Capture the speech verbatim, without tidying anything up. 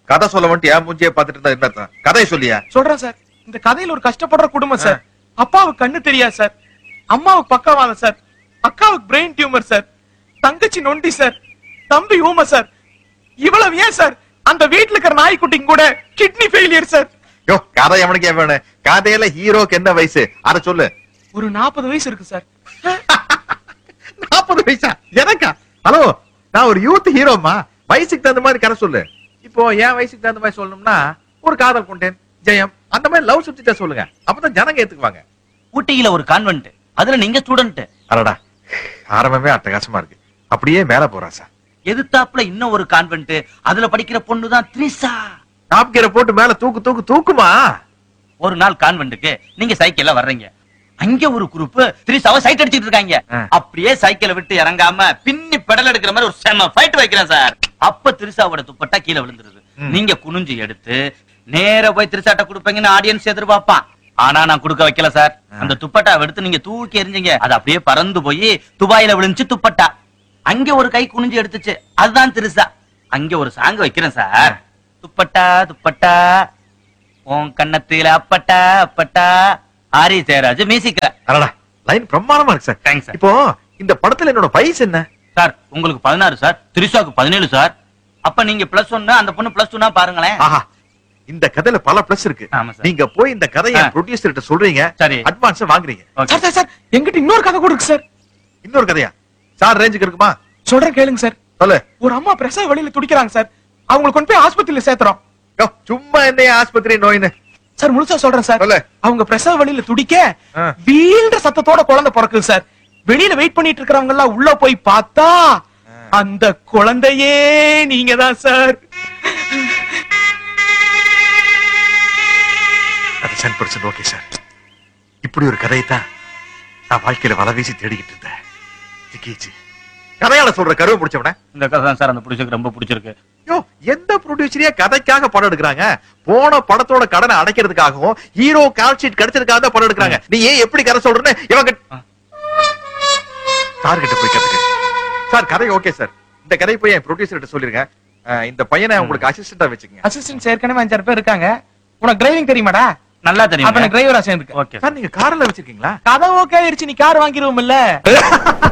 கதை சொல்ல வந்துட்டு என் மூஞ்சியே பாத்துட்டு இருந்தா என்ன அர்த்தம்? கதையை சொல்லியா? சொல்றேன் சார். இந்த கதையில ஒரு கஷ்டப்படுற குடும்பம் சார். அப்பாவுக்கு கண்ணு தெரியாது சார், அம்மாவுக்கு பக்கவாதம் சார், அக்காவுக்கு பிரெயின் டியூமர் சார், தங்கச்சி நொண்டி சார், தம்பி ஊமை சார். இவ்வளவு ஏன் சார் அந்த வீட்டுல இருக்கிற நாய்க்குட்டிங்க கூட கிட்னி ஃபெயிலியர் சார். யோ, கதை எவனுக்கு வேணும்? கதையில ஹீரோக்கு என்ன வயசு அத சொல்லு. ஒரு நாற்பது வயசு இருக்கு சார். நாற்பது வயசா? எனக்கா? ஹலோ, நான் ஒரு யூத் ஹீரோமா. வயசுக்கு தகுந்த மாதிரி கதை சொல்லு. இப்போ என் வயசுக்கு தகுந்த மாதிரி சொல்லணும்னா ஒரு காதல் கொண்டேன், ஜெயம், அந்த மாதிரி லவ் சப்ஜெக்டா சொல்லுங்க. அப்பதான் ஜனங்க ஏத்துக்குவாங்க. ஊட்டியில ஒரு கான்வென்ட், அதுல நீங்க ஸ்டூடெண்ட். அடடா, ஆரம்பமே அட்டகாசமா இருக்கு. அப்படியே மேல போறா சார். எதிர்த்தாப்புல இன்னும் ஒரு கான்வென்ட், அதுல படிக்கிற பொண்ணுதான் த்ரிஷா. டாப்கியரை போட்டு மேல தூக்கு தூக்கு தூக்குமா. ஒரு நாள் கான்வென்ட்டுக்கு நீங்க சைக்கிள்ல வர்றீங்க. அங்க ஒரு குரூப் த்ரிஷாவை சைட் அடிச்சிட்டு இருக்காங்க. அப்படியே சைக்கிளை விட்டு இறங்காம பின்னி பெடல் எடுக்கிற மாதிரி ஒரு செம ஃபைட் வைக்கிறேன் சார். அப்ப த்ரிஷாவோட துப்பட்டா கீழே விழுந்துருது. நீங்க குனிஞ்சு எடுத்து நேர போய் த்ரிஷாட்ட கொடுப்பீங்கன்னு ஆடியன்ஸ் எதிர்பார்ப்பான். ஆனா நான் கொடுக்க வைக்கல சார். அந்த துப்பட்டா எடுத்து நீங்க தூக்கி எறிஞ்சீங்க. அது அப்படியே பறந்து போய் துபாயில விழுந்துச்சு துப்பட்டா. அங்க ஒரு கை குனிஞ்சு எடுத்துச்சு, அதுதான் த்ரிஷா. அங்க ஒரு சாங் வைக்கிறேன் சார். துப்பட்டா துப்பட்டா உன் கண்ணத்தில அப்பட்டா அப்பட்டா ஆரி சேராஜ் மியூசிக். அடடா, லைன் பிரமாதமா இருக்கு சார். Thanks sir. இப்போ இந்த படத்துல என்னோட வயசு என்ன சார்? உங்களுக்கு பதினாறு சார், த்ரிஷாக்கு பதினேழு சார். அப்ப நீங்க பிளஸ் ஒன்னு, அந்த பொண்ணு பிளஸ் டூனா பாருங்களேன். ஆஹா, இந்த கதையில பல பிளஸ் இருக்கு. ஆமா சார். நீங்க போய் இந்த கதையை ப்ரொடியூசர் கிட்ட சொல்றீங்க, சரி, அட்வான்ஸ் வாங்குறீங்க. சார் சார் சார் எங்கிட்ட இன்னொரு கதை கொடுக்கு சார். இன்னொரு கதையா சார்? ரேஞ்சுக்கு இருக்குமா? சொல்றேன் கேளுங்க சார். சொல்லு. ஒரு அம்மா பிரசவ வழியில துடிக்கிறாங்க சார். அவங்களுக்கு கொண்டு போய் ஆஸ்பத்திரியில சேர்த்துறோம். யோ, சும்மா என்ன ஆஸ்பத்திரி நோயின்னு சார் முழுசா சொல்றேன் சார். சொல்லு. அவங்க பிரசவ வழியில துடிக்க ஆ. வீழ்ற சத்தத்தோட குழந்தை பிறக்குது சார். வெளியில வெயிட் பண்ணிட்டு இருக்கிறவங்க எல்லாம் உள்ள போய் பார்த்தா அந்த குழந்தையே நீங்க தான் சார். ஓகே சார், இப்படி ஒரு கதையை தான் நான் வாழ்க்கையில வலை வீசி தேடிக்கிட்டு இருந்தேன். சிக்கிச்சு. கதையால சொல்ற கருவை முடிச்சவன இந்த கதை தான் சார் அந்த ப்ரொடியூசருக்கு ரொம்ப பிடிச்சிருக்கு. யோ, எந்த ப்ரொடியூசரியா கதைக்காக படம் எடுக்கிறாங்க? போன படத்தோட கடனை அடைக்கிறதுக்காகவும் ஹீரோ கால் ஷீட் கிடைச்சதுக்காக தான் படம் எடுக்கிறாங்க. நீ ஏன் எப்படி கதை சொல்றன்னு இவங்க சார் கிட்ட போய் கத்துக்க. சார் கதை ஓகே சார், இந்த கதை போய் என் ப்ரொடியூசர் கிட்ட சொல்லிருங்க. இந்த பையனை உங்களுக்கு அசிஸ்டண்டா வச்சுக்கங்க. அசிஸ்டன்ட் ஏற்கனவே அஞ்சாறு பேர் இருக்காங்க. உனக்கு டிரைவிங் தெரியுமாடா? நல்லா தெரியும். அப்ப டிரைவரா சேர்ந்துக்க. ஓகே சார், நீங்க கார்ல வச்சிருக்கீங்களா? கதை ஓகே ஆயிருச்சு, நீ கார் வாங்கிடுவோம் இல்ல?